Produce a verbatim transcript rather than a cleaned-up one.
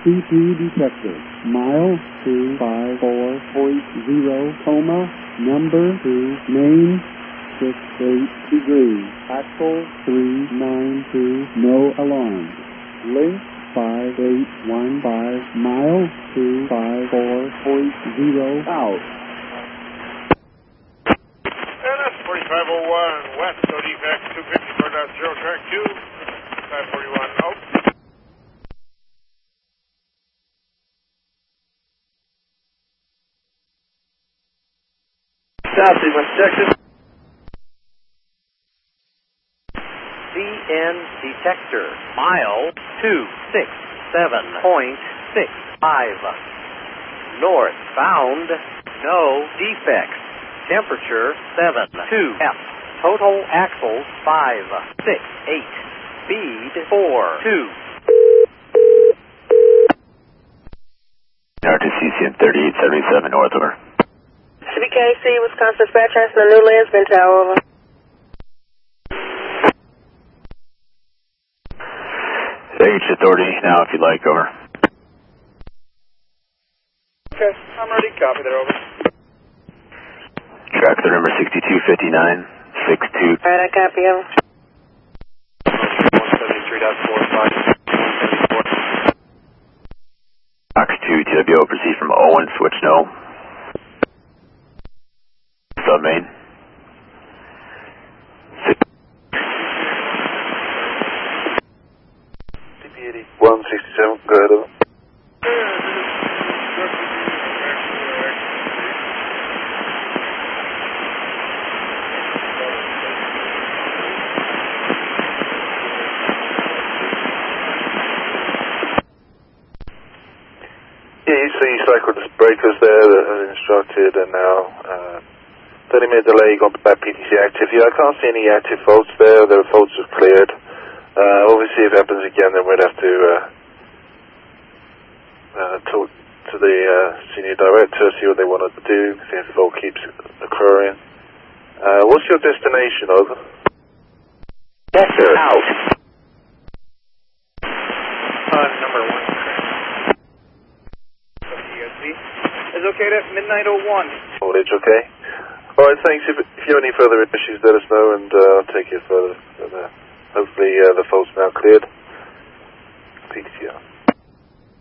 C P detector. Mile two five four point zero, coma, number two, main, six eight degrees. Axle three nine two, no alarm. Link five eight one five, mile two five four point zero, out. And that's forty-five oh one west, so defect two fifty for that zero track two, five forty-one out. Southeast Texas. C N detector, mile two six seven point six five. Northbound, no defects. Temperature seven two F. Total axles five six eight. Speed four two. R T C C N thirty-eight seventy-seven north, over. C B K C, Wisconsin Dispatch, transfer New Lansman Tower, over. H authority now if you'd like, over. Okay, I'm ready, copy that, over. Track the number sixty-two fifty-nine, six two. Alright, I copy, over. one seventy-three point four five. Fox two T W O, proceed from Owen, switch no. Submain. C P eighty-one sixty-seven, go ahead, over. Yeah, you see cycled the breakers there as instructed, and now uh, thirty minute delay, gone back P T C active. Yeah, I can't see any active faults there. The faults are cleared. Uh, obviously, if it happens again, then we'd have to uh, uh, talk to the uh, senior director, see what they want to do, see if the fault keeps occurring. Uh, what's your destination, over? Vector out. Uh, number one. Is okay at midnight oh one. Voltage, okay. Alright, thanks. If, if you have any further issues, let us know, and uh, I'll take you further. further. Hopefully uh, the fault's now cleared. P T C R.